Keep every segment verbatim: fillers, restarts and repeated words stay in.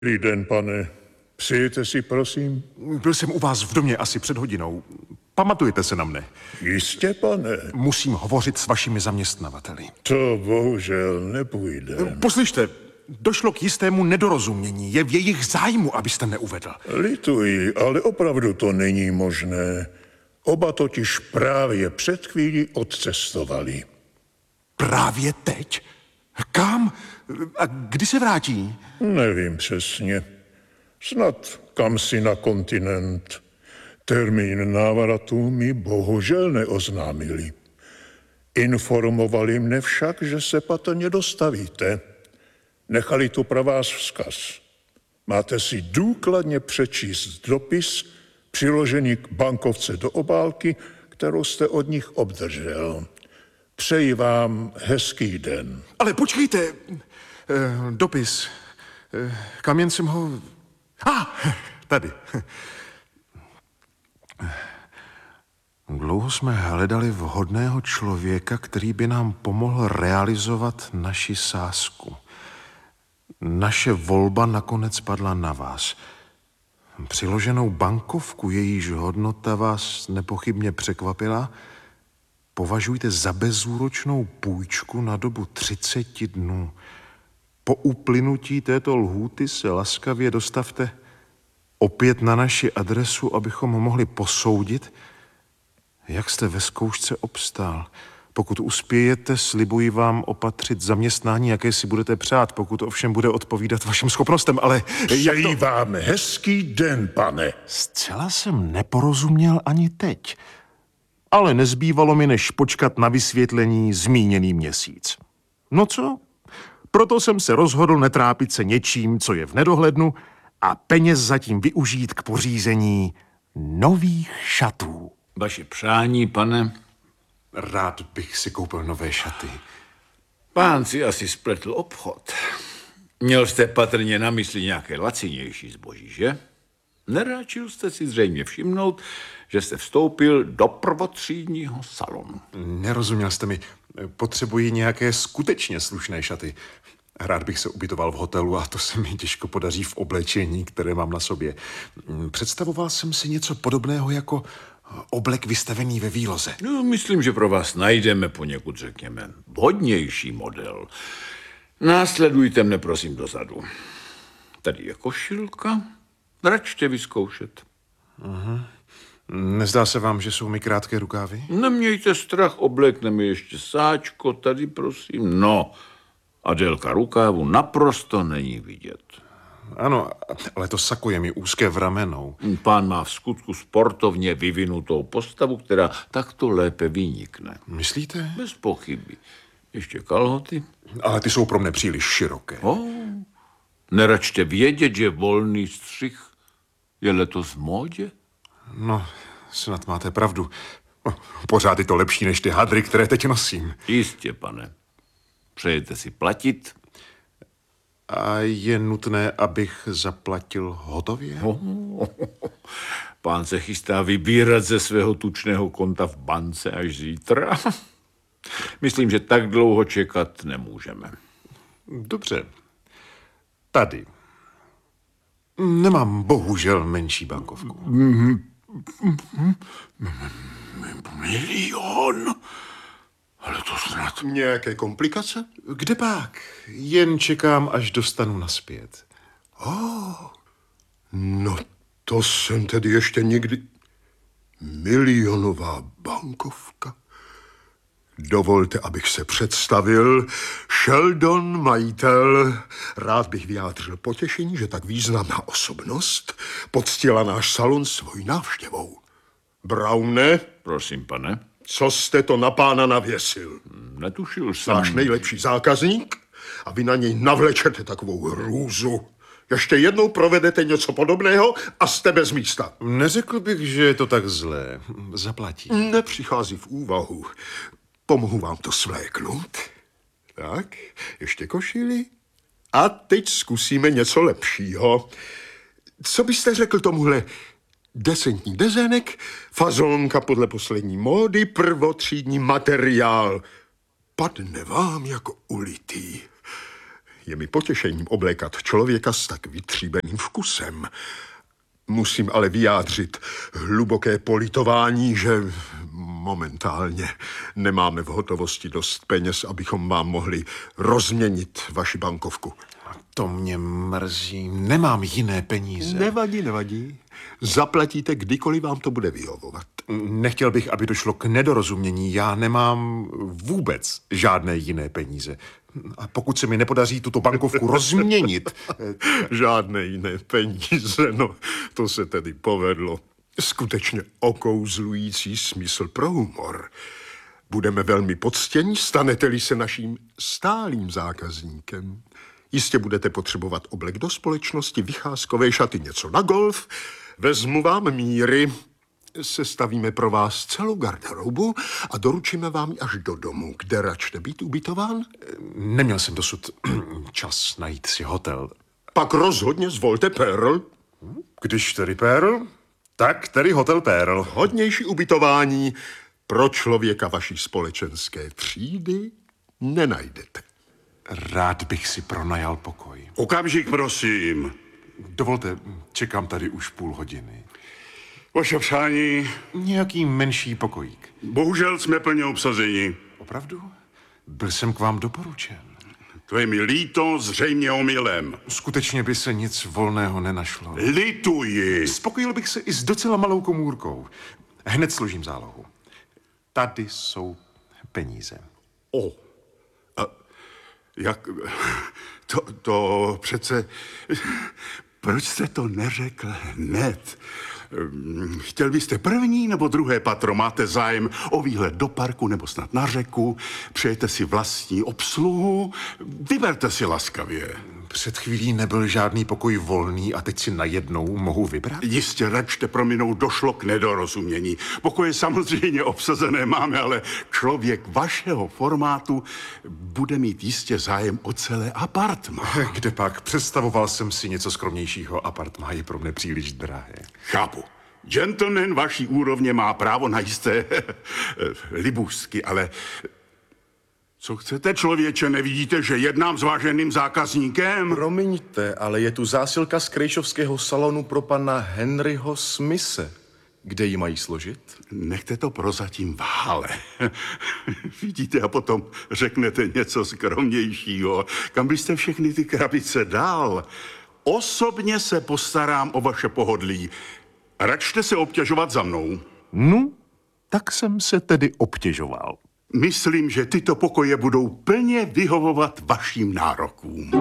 Dobrý den, pane. Přijete si, prosím? Byl jsem u vás v domě asi před hodinou. Pamatujete se na mne? Jistě, pane. Musím hovořit s vašimi zaměstnavateli. To bohužel nepůjde. Poslyšte, došlo k jistému nedorozumění. Je v jejich zájmu, abyste neuvedl. Lituji, ale opravdu to není možné. Oba totiž právě před chvílí odcestovali. Právě teď? Kam? A kdy se vrátí? Nevím přesně. Snad kamsi na kontinent. Termín návratu mi bohužel neoznámili. Informovali mne však, že se patrně dostavíte. Nechali tu pro vás vzkaz. Máte si důkladně přečíst dopis, přiložený k bankovce do obálky, kterou jste od nich obdržel. Přeji vám hezký den. Ale počkejte. Eh, dopis. Eh, kam jen jsem ho... Ah, tady. Dlouho jsme hledali vhodného člověka, který by nám pomohl realizovat naši sázku. Naše volba nakonec padla na vás. Přiloženou bankovku, jejíž hodnota vás nepochybně překvapila, považujte za bezúročnou půjčku na dobu třiceti dnů. Po uplynutí této lhůty se laskavě dostavte opět na naši adresu, abychom mohli posoudit, jak jste ve zkoušce obstál. Pokud uspějete, slibuji vám opatřit zaměstnání, jaké si budete přát, pokud ovšem bude odpovídat vašim schopnostem, ale... Přeji to... vám hezký den, pane. Zcela jsem neporozuměl ani teď, ale nezbývalo mi, než počkat na vysvětlení zmíněný měsíc. No co? Proto jsem se rozhodl netrápit se něčím, co je v nedohlednu, a peněz zatím využít k pořízení nových šatů. Vaše přání, pane? Rád bych si koupil nové šaty. Pán si asi spletl obchod. Měl jste patrně na mysli nějaké lacinější zboží, že? Neráčil jste si zřejmě všimnout, že jste vstoupil do prvotřídního salonu. Nerozuměl jste mi. Potřebuji nějaké skutečně slušné šaty. Rád bych se ubytoval v hotelu a to se mi těžko podaří v oblečení, které mám na sobě. Představoval jsem si něco podobného jako oblek vystavený ve výloze. No, myslím, že pro vás najdeme poněkud, řekněme, vhodnější model. Následujte mne, prosím, dozadu. Tady je košilka. Račte vyzkoušet. Aha. Nezdá se vám, že jsou mi krátké rukávy? Nemějte strach, oblékneme ještě sáčko tady, prosím. No, a délka rukávu naprosto není vidět. Ano, ale to sako je mi úzké v ramenou. Pán má v skutku sportovně vyvinutou postavu, která takto lépe vynikne. Myslíte? Bez pochyby. Ještě kalhoty? Ale ty jsou pro mne příliš široké. Oh, neračte vědět, že volný střih je letos v módě? No, snad máte pravdu. No, pořád je to lepší než ty hadry, které teď nosím. Jistě, pane. Přejete si platit? A je nutné, abych zaplatil hotově? Oh, pán se chystá vybírat ze svého tučného konta v bance až zítra. Myslím, že tak dlouho čekat nemůžeme. Dobře. Tady. Nemám bohužel menší bankovku. Milion? Ale to snad... Nějaké komplikace? Kde pak? Jen čekám, až dostanu naspět. Oh, no to jsem tedy ještě nikdy... Milionová bankovka. Dovolte, abych se představil. Sheldon, majitel. Rád bych vyjádřil potěšení, že tak významná osobnost poctila náš salon svojí návštěvou. Browne? Prosím, pane. Co jste to na pána navěsil? Netušil jsem. Náš nejlepší zákazník? A vy na něj navlečete takovou hrůzu. Ještě jednou provedete něco podobného a jste bez místa. Neřekl bych, že je to tak zlé. Zaplatí. Nepřichází v úvahu. Pomohu vám to svléknout. Tak, ještě košili. A teď zkusíme něco lepšího. Co byste řekl tomuhle decentní dezenek, fazonka podle poslední módy, prvotřídní materiál. Padne vám jako ulitý. Je mi potěšením oblékat člověka s tak vytříbeným vkusem. Musím ale vyjádřit hluboké politování, že momentálně nemáme v hotovosti dost peněz, abychom vám mohli rozměnit vaši bankovku. To mě mrzí. Nemám jiné peníze. Nevadí, nevadí. Zaplatíte, kdykoliv vám to bude vyhovovat. Nechtěl bych, aby došlo k nedorozumění. Já nemám vůbec žádné jiné peníze. A pokud se mi nepodaří tuto bankovku rozměnit... Žádné jiné peníze, no to se tedy povedlo. Skutečně okouzlující smysl pro humor. Budeme velmi poctěni, stanete-li se naším stálým zákazníkem. Jistě budete potřebovat oblek do společnosti, vycházkové šaty, něco na golf. Vezmu vám míry, sestavíme pro vás celou garderobu a doručíme vám ji až do domu, kde račte být ubytován. Neměl jsem dosud čas najít si hotel. Pak rozhodně zvolte Pearl. Když tedy Pearl, tak tedy hotel Pearl. Hodnější ubytování pro člověka vaší společenské třídy nenajdete. Rád bych si pronajal pokoj. Okamžik, prosím. Dovolte, čekám tady už půl hodiny. Vaše přání? Nějaký menší pokojík. Bohužel jsme plně obsazeni. Opravdu? Byl jsem k vám doporučen. To je mi líto, zřejmě omylem. Skutečně by se nic volného nenašlo. Lituji. Spokojil bych se i s docela malou komůrkou. Hned složím zálohu. Tady jsou peníze. O. A jak... To, to přece... Proč jste to neřekl hned? Chtěl byste první nebo druhé patro? Máte zájem o výhled do parku nebo snad na řeku? Přejete si vlastní obsluhu? Vyberte si laskavě. Před chvílí nebyl žádný pokoj volný a teď si najednou mohu vybrat? Jistě, račte prominou, došlo k nedorozumění. Pokoje samozřejmě obsazené máme, ale člověk vašeho formátu bude mít jistě zájem o celé apartma. Kde pak? Představoval jsem si něco skromnějšího. Apartma je pro mě příliš drahé. Chápu. Gentleman vaší úrovně má právo na jisté libůstky, ale... Co chcete, člověče? Nevidíte, že jednám s váženým zákazníkem? Promiňte, ale je tu zásilka z krejšovského salonu pro pana Henryho Smise. Kde ji mají složit? Nechte to prozatím v hale. Vidíte, a potom řeknete něco skromnějšího. Kam byste všechny ty krabice dal? Osobně se postarám o vaše pohodlí. Račte se obtěžovat za mnou. No, tak jsem se tedy obtěžoval. Myslím, že tyto pokoje budou plně vyhovovat vašim nárokům.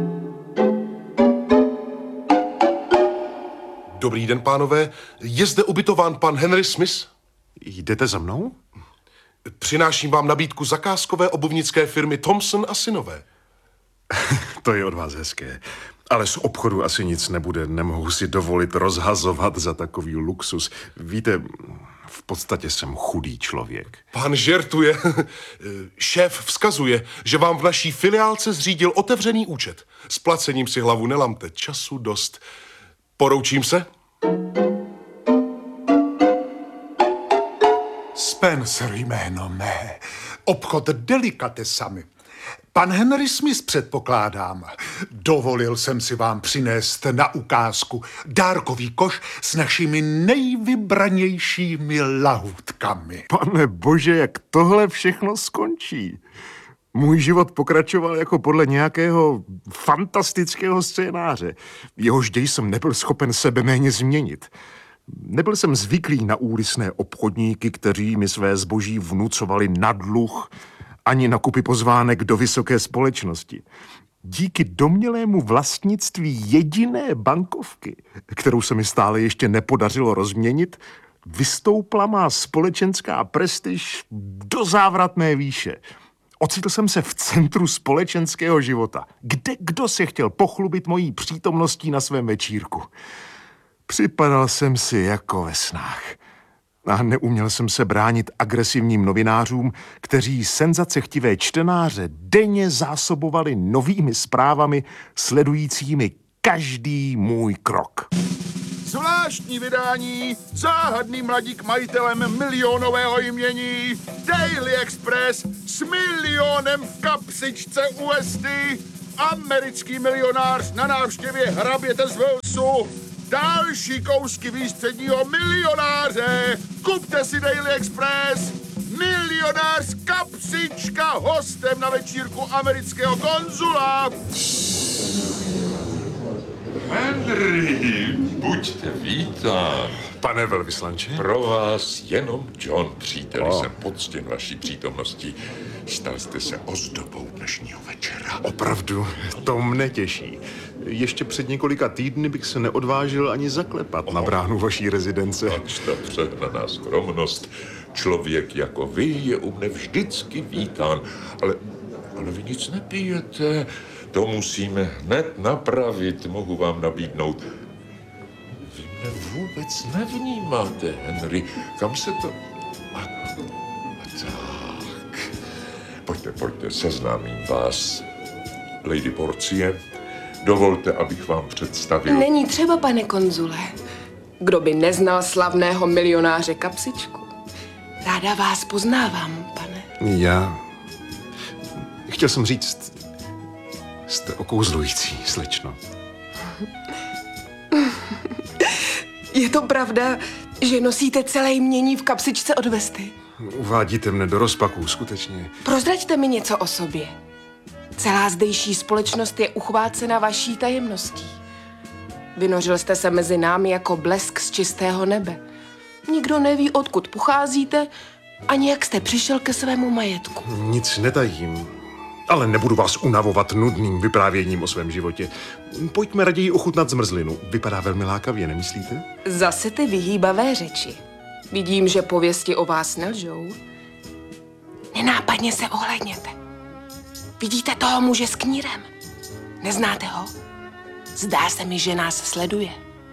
Dobrý den, pánové. Je zde ubytován pan Henry Smith? Jdete za mnou? Přináším vám nabídku zakázkové obuvnické firmy Thompson a synové. To je od vás hezké. Ale z obchodu asi nic nebude. Nemohu si dovolit rozhazovat za takový luxus. Víte, v podstatě jsem chudý člověk. Pán žertuje. Šéf vzkazuje, že vám v naší filiálce zřídil otevřený účet. S placením si hlavu nelamte. Času dost. Poroučím se? Spencer jméno mé. Obchod delikatesami. Pan Henry Smith, předpokládám. Dovolil jsem si vám přinést na ukázku dárkový koš s našimi nejvybranějšími lahůdkami. Pane bože, jak tohle všechno skončí? Můj život pokračoval jako podle nějakého fantastického scénáře. Jehož děj jsem nebyl schopen sebeméně změnit. Nebyl jsem zvyklý na úlisné obchodníky, kteří mi své zboží vnucovali na dluh, ani na kupy pozvánek do vysoké společnosti. Díky domnělému vlastnictví jediné bankovky, kterou se mi stále ještě nepodařilo rozměnit, vystoupla má společenská prestiž do závratné výše. Ocitl jsem se v centru společenského života. Kde kdo se chtěl pochlubit mojí přítomností na svém večírku? Připadal jsem si jako ve snách. A neuměl jsem se bránit agresivním novinářům, kteří senzacechtivé čtenáře denně zásobovali novými zprávami, sledujícími každý můj krok. Zvláštní vydání, záhadný mladík majitelem milionového jmění, Daily Express s milionem v kapsičce U S D, americký milionář na návštěvě hraběte z Walesu, další kousky výstředního milionáře. Kupte si Daily Express. Milionář Kapsička hostem na večírku amerického konzula. Henry, buďte vítán. Pane velvyslanče? Pro vás jenom John, příteli, oh. jsem poctěn vaší přítomností. Stal jste se ozdobou dnešního večera. Opravdu, to mne těší. Ještě před několika týdny bych se neodvážil ani zaklepat oh. na bránu vaší rezidence. Ač ta přehnaná skromnost. Člověk jako vy je u mne vždycky vítán. Ale, ale vy nic nepijete. To musíme hned napravit. Mohu vám nabídnout. Vy mne vůbec nevnímáte, Henry. Kam se to... A, a tak. Pojďte, pojďte, seznámím vás. Lady Porcie, dovolte, abych vám představil... Není třeba, pane konzule. Kdo by neznal slavného milionáře Kapsičku? Ráda vás poznávám, pane. Já... Chtěl jsem říct... Jste okouzlující, slečno. Je to pravda, že nosíte celé jmění v kapsičce od vesty? Uvádíte mne do rozpaků, skutečně. Prozraďte mi něco o sobě. Celá zdejší společnost je uchvácena vaší tajemností. Vynořil jste se mezi námi jako blesk z čistého nebe. Nikdo neví, odkud pocházíte, ani jak jste přišel ke svému majetku. Nic netajím, ale nebudu vás unavovat nudným vyprávěním o svém životě. Pojďme raději ochutnat zmrzlinu. Vypadá velmi lákavě, nemyslíte? Zase ty vyhýbavé řeči. Vidím, že pověsti o vás nelžou. Nenápadně se ohlédněte. Vidíte toho muže s knírem? Neznáte ho? Zdá se mi, že nás sleduje.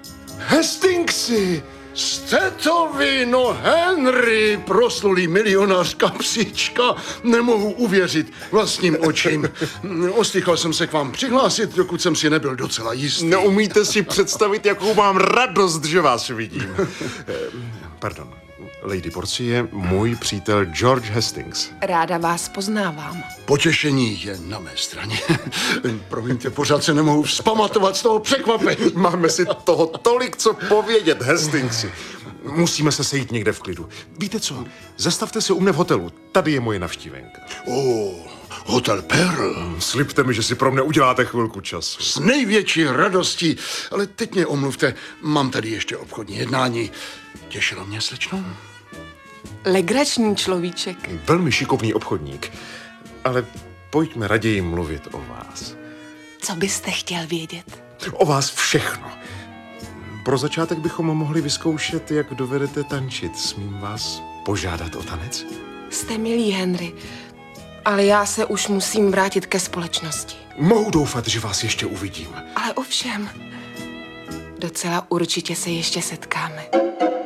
Hastingsy! Jste to vy, no Henry, proslulý milionář Kapsička. Nemohu uvěřit vlastním očím. Ostýchal jsem se k vám přihlásit, dokud jsem si nebyl docela jistý. Neumíte si představit, jakou mám radost, že vás vidím. Pardon. Lady Porcie, můj přítel George Hastings. Ráda vás poznávám. Potěšení je na mé straně. Promiňte, pořád se nemohu vzpamatovat z toho překvapení. Máme si toho tolik co povědět, Hastingsi. Musíme se sejít někde v klidu. Víte co? Zastavte se u mne v hotelu. Tady je moje navštívenka. Oh, Hotel Pearl. Slibte mi, že si pro mne uděláte chvilku času. S největší radostí. Ale teď mě omluvte, mám tady ještě obchodní jednání. Těšilo mě, slečno? Legrační človíček. Velmi šikovný obchodník. Ale pojďme raději mluvit o vás. Co byste chtěl vědět? O vás všechno. Pro začátek bychom mohli vyzkoušet, jak dovedete tančit. Smím vás požádat o tanec? Jste milý, Henry, ale já se už musím vrátit ke společnosti. Mohu doufat, že vás ještě uvidím. Ale ovšem, docela určitě se ještě setkáme.